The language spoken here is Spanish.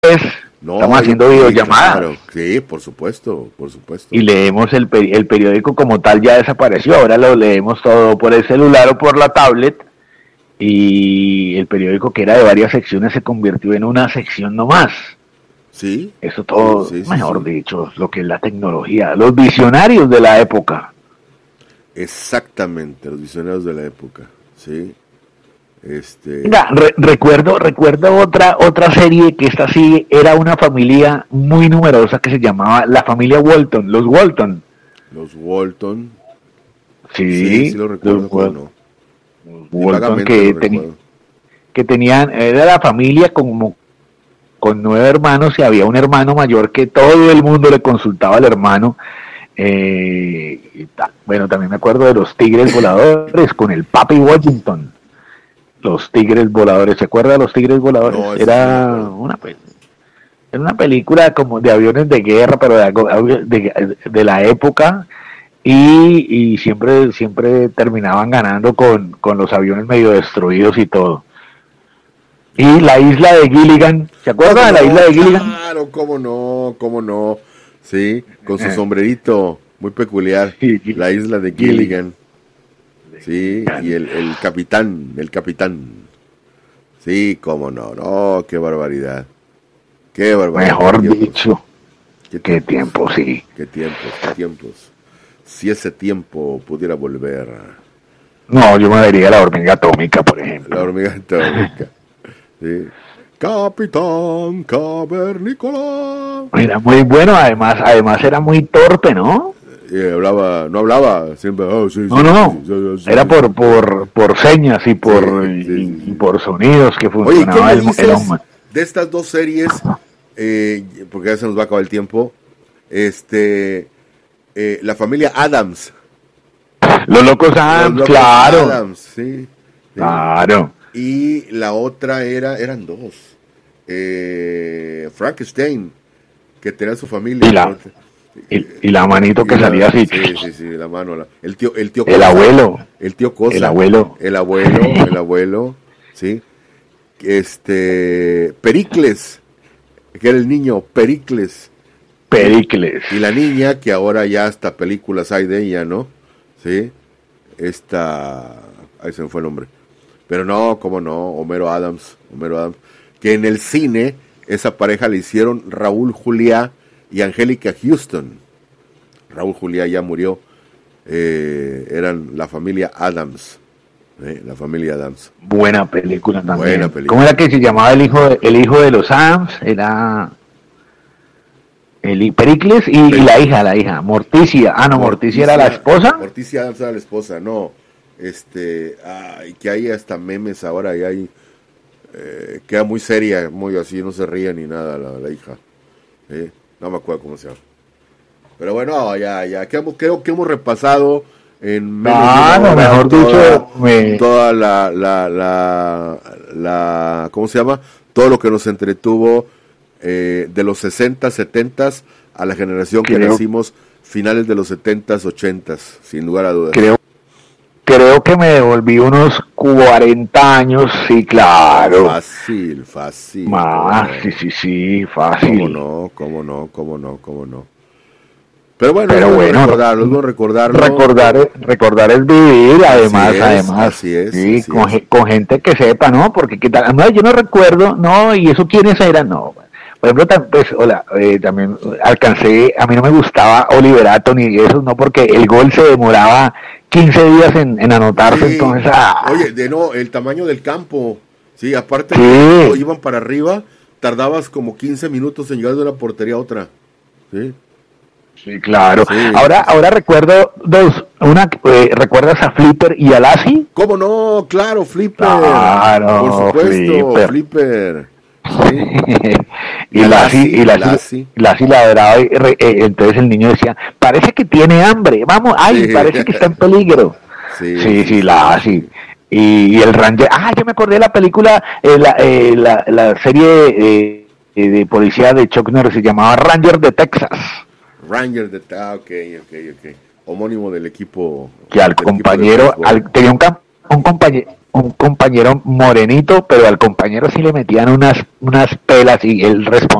No, estamos haciendo videollamadas. Claro, sí, por supuesto, por supuesto. Y leemos el periódico como tal, ya desapareció, ahora lo leemos todo por el celular o por la tablet, y el periódico, que era de varias secciones, se convirtió en una sección nomás. Sí. Eso todo, Sí, mejor dicho, lo que es la tecnología, los visionarios de la época. Exactamente, los visionarios de la época, sí. Mira, recuerdo otra serie, que esta sí era una familia muy numerosa, que se llamaba la familia Walton, los Walton. Los Walton. Sí, sí lo recuerdo, los Walton, que tenían, era la familia como con 9 hermanos, y había un hermano mayor que todo el mundo le consultaba al hermano. Bueno, también me acuerdo de los Tigres Voladores con el Papi Washington. Los Tigres Voladores, ¿se acuerda de los Tigres Voladores? No, era una película como de aviones de guerra, pero de la época, y siempre terminaban ganando con los aviones medio destruidos y todo. Y la isla de Gilligan, ¿se acuerda de la isla de Gilligan? Claro, cómo no. Sí, con su sombrerito muy peculiar, la isla de Gilligan. Sí, y el capitán. Sí, cómo no, qué barbaridad. Mejor dicho, qué tiempo, sí. Qué tiempos. Si ese tiempo pudiera volver. No, yo me vería la hormiga atómica, por ejemplo. La hormiga atómica. Sí. Capitán Cavernícola. Era muy bueno, además era muy torpe, ¿no? No hablaba siempre. Era por señas y por sonidos que funcionaba. Oye, ¿qué me dices de estas dos series? Porque ya se nos va a acabar el tiempo. La familia Addams. Los locos Addams, claro. Addams, sí. Claro. Y la otra eran dos. Frankenstein, que tenía su familia. Y la manito que salía así. Sí, la mano. El tío el Cosa, abuelo. El tío Cosa. El abuelo. El abuelo, sí. Pericles, que era el niño, Pericles. Y la niña, que ahora ya hasta películas hay de ella, ¿no? Sí. Ahí se me fue el nombre. Pero no, cómo no, Homero Adams. Que en el cine, esa pareja le hicieron Raúl Juliá y Angélica Houston. Raúl Juliá ya murió. Eran la familia Adams. La familia Adams. Buena película también. Buena película. ¿Cómo era que se llamaba el hijo de los Adams? Era Pericles y la hija, Morticia. Morticia era la esposa. Morticia Adams era la esposa, no. Que hay hasta memes ahora, y hay queda muy seria, muy así, no se ríe ni nada la hija. No me acuerdo cómo se llama. Pero bueno, ya creo que hemos repasado en menos de una hora mejor dicho, toda la ¿cómo se llama? Todo lo que nos entretuvo de los 60, 70 a la generación que nacimos finales de los 70, 80, sin lugar a dudas. Creo que me devolví unos 40 años, sí, claro. Fácil. Sí, fácil. ¿Cómo no? Pero bueno, recordarlo. Recordar es vivir, además. Así es. Con gente que sepa, ¿no? Porque yo no recuerdo, no, y eso quiénes eran, no. Por ejemplo, también alcancé, a mí no me gustaba Oliver Atom y eso, no, porque el gol se demoraba 15 días en anotarse, sí. Entonces... Oye, el tamaño del campo, sí, aparte sí. Iban para arriba, tardabas como 15 minutos en llegar de una portería a otra, sí. Sí, claro. Sí. Ahora recuerdo ¿recuerdas a Flipper y a Lassie? ¿Cómo no? Claro, Flipper. Claro, por supuesto, Flipper. Sí. y Lassie ladraba, entonces el niño decía, parece que tiene hambre, vamos, parece que está en peligro. Sí, Lassie. Y el Ranger, yo me acordé de la película, la serie de policía de Chuck Norris, se llamaba Ranger de Texas. Ok. Homónimo del equipo. Que al compañero, tenía un compañero, un compañero morenito, pero al compañero sí le metían unas pelas y él respondía